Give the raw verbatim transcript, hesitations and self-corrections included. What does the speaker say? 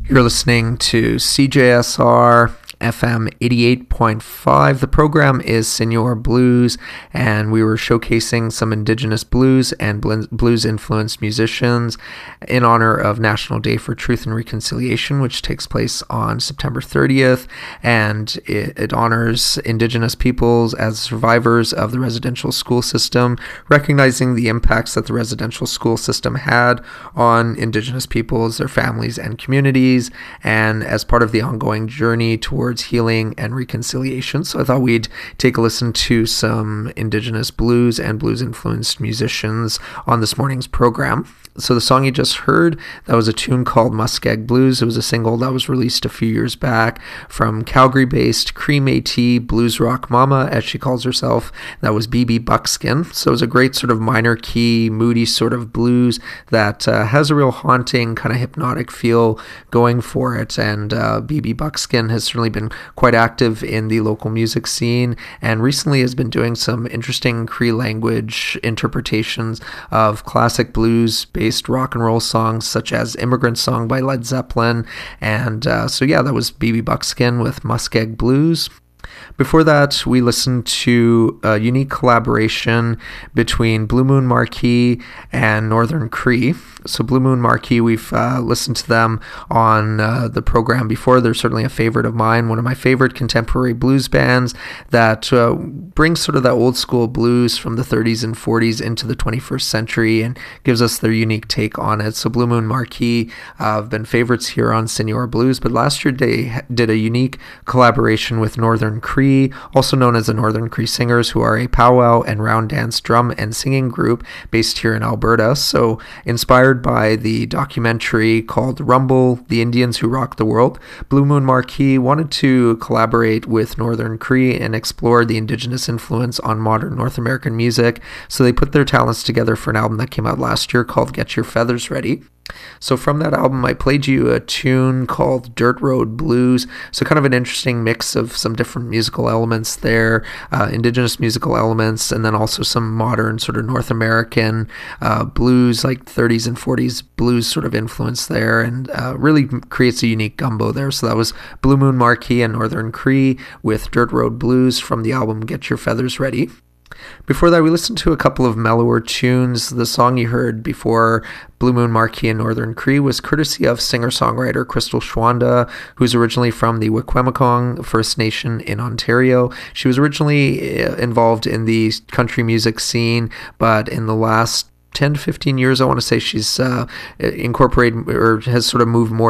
You're listening to C J S R F M eighty-eight point five. The program is Senor Blues, and we were showcasing some Indigenous blues and blues-influenced musicians in honor of National Day for Truth and Reconciliation, which takes place on September thirtieth, and it, it honors Indigenous peoples as survivors of the residential school system, recognizing the impacts that the residential school system had on Indigenous peoples, their families, and communities, and as part of the ongoing journey towards healing and reconciliation. So I thought we'd take a listen to some Indigenous blues and blues-influenced musicians on this morning's program. So the song you just heard, that was a tune called Muskeg Blues. It was a single that was released a few years back from Calgary-based Cree Métis blues rock mama, as she calls herself. That was B B Buckskin. So it was a great sort of minor key, moody sort of blues that uh, has a real haunting, kind of hypnotic feel going for it. And uh, B B Buckskin has certainly been quite active in the local music scene, and recently has been doing some interesting Cree language interpretations of classic blues based rock and roll songs such as Immigrant Song by Led Zeppelin. And uh, so yeah, that was B B Buckskin with Muskeg Blues. Before that, we listened to a unique collaboration between Blue Moon Marquee and Northern Cree. So Blue Moon Marquee, we've uh, listened to them on uh, the program before. They're certainly a favorite of mine, one of my favorite contemporary blues bands that uh, brings sort of that old school blues from the thirties and forties into the twenty-first century and gives us their unique take on it. So Blue Moon Marquee uh, have been favorites here on Senor Blues, but last year they did a unique collaboration with Northern Cree, also known as the Northern Cree Singers, who are a powwow and round dance drum and singing group based here in Alberta. So inspired by the documentary called Rumble, The Indians Who Rock the World, Blue Moon Marquee wanted to collaborate with Northern Cree and explore the Indigenous influence on modern North American music. So they put their talents together for an album that came out last year called Get Your Feathers Ready. So from that album, I played you a tune called Dirt Road Blues. So kind of an interesting mix of some different musical elements there, uh, Indigenous musical elements, and then also some modern sort of North American uh, blues, like thirties and forties blues sort of influence there, and uh, really creates a unique gumbo there. So that was Blue Moon Marquee and Northern Cree with Dirt Road Blues from the album Get Your Feathers Ready. Before that, we listened to a couple of mellower tunes. The song you heard before Blue Moon Marquee and Northern Cree was courtesy of singer-songwriter Crystal Schwanda, who's originally from the Wikwemikong First Nation in Ontario. She was originally involved in the country music scene, but in the last ten to fifteen years, I want to say she's uh, incorporated or has sort of moved more